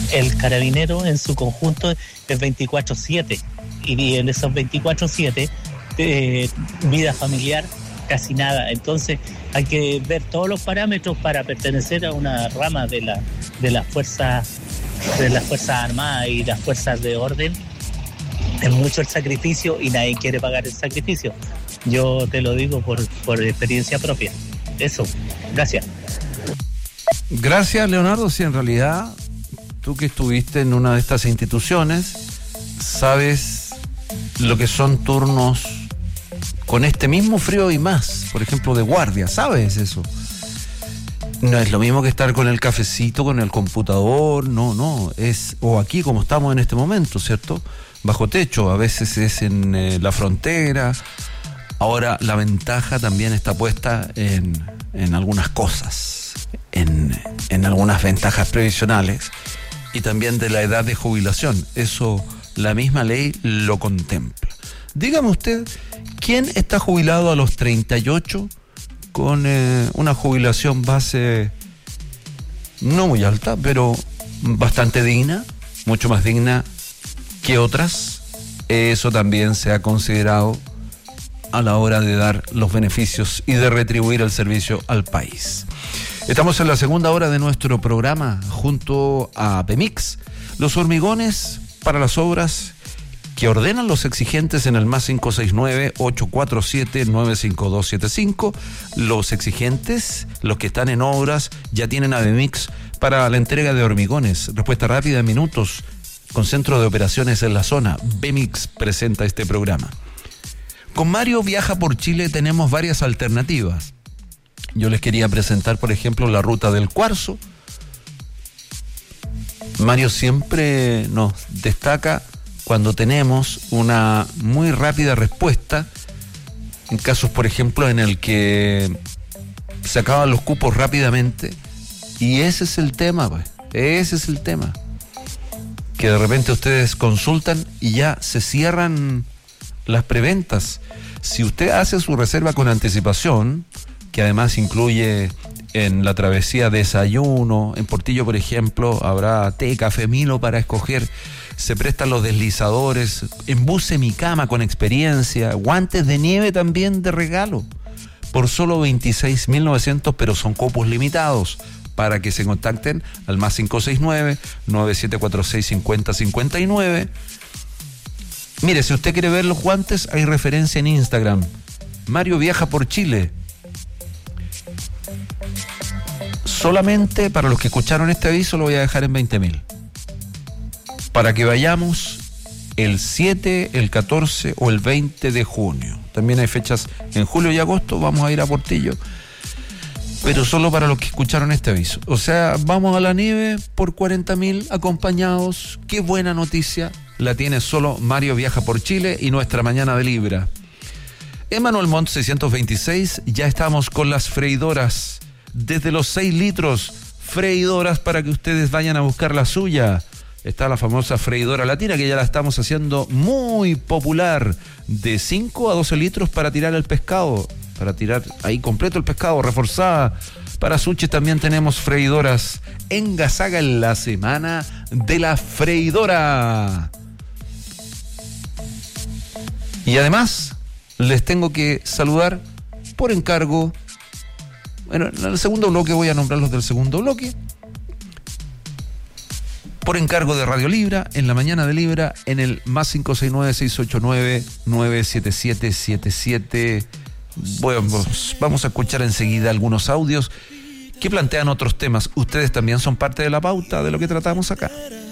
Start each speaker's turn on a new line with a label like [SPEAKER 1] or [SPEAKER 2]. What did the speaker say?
[SPEAKER 1] el carabinero en su conjunto es 24/7 y en esos 24/7 vida familiar casi nada. Entonces hay que ver todos los parámetros para pertenecer a una rama de las fuerzas armadas y las fuerzas de orden. Es mucho el sacrificio y nadie quiere pagar el sacrificio. Yo te lo digo por experiencia propia. Eso, gracias.
[SPEAKER 2] Gracias, Leonardo. Sí, en realidad, tú que estuviste en una de estas instituciones, sabes lo que son turnos con este mismo frío y más, por ejemplo, de guardia, ¿sabes eso? No es lo mismo que estar con el cafecito, con el computador, no, o aquí como estamos en este momento, ¿cierto? Bajo techo, a veces es en la frontera. Ahora la ventaja también está puesta en algunas cosas, en algunas ventajas previsionales y también de la edad de jubilación. Eso la misma ley lo contempla. Dígame usted, ¿quién está jubilado a los 38 con una jubilación base no muy alta, pero bastante digna, mucho más digna que otras? Eso también se ha considerado a la hora de dar los beneficios y de retribuir el servicio al país. Estamos en la segunda hora de nuestro programa junto a Pemix, los hormigones para las obras que ordenan los exigentes en el más 569-847-95275. Los exigentes, los que están en obras, ya tienen a Bemix para la entrega de hormigones. Respuesta rápida en minutos, con centro de operaciones en la zona. Bemix presenta este programa. Con Mario Viaja por Chile tenemos varias alternativas. Yo les quería presentar, por ejemplo, la ruta del cuarzo. Mario siempre nos destaca cuando tenemos una muy rápida respuesta, en casos, por ejemplo, en el que se acaban los cupos rápidamente, y ese es el tema, pues. Ese es el tema. Que de repente ustedes consultan y ya se cierran las preventas. Si usted hace su reserva con anticipación, que además incluye en la travesía desayuno, en Portillo, por ejemplo, habrá té, café, Milo para escoger. Se prestan los deslizadores, embuse mi cama con experiencia, guantes de nieve también de regalo, por solo 26.900, pero son cupos limitados, para que se contacten al más 569-9746-5059. Mire, si usted quiere ver los guantes, hay referencia en Instagram. Mario Viaja por Chile. Solamente para los que escucharon este aviso lo voy a dejar en 20.000. Para que vayamos el 7, el 14 o el 20 de junio. También hay fechas en julio y agosto, vamos a ir a Portillo, pero solo para los que escucharon este aviso. O sea, vamos a la nieve por 40.000 acompañados. Qué buena noticia, la tiene solo Mario Viaja por Chile y nuestra mañana de Libra. Emanuel Montt 626, ya estamos con las freidoras, desde los 6 litros, freidoras para que ustedes vayan a buscar la suya. Está la famosa freidora latina, que ya la estamos haciendo muy popular, de 5 a 12 litros para tirar el pescado, para tirar ahí completo el pescado, reforzada. Para sushi también tenemos freidoras. En Gazaga, en la semana de la freidora. Y además, les tengo que saludar por encargo. Bueno, en el segundo bloque voy a nombrar los del segundo bloque. Por encargo de Radio Libra, en la mañana de Libra, en el más 569-689-97777. Bueno, vamos a escuchar enseguida algunos audios que plantean otros temas. Ustedes también son parte de la pauta de lo que tratamos acá.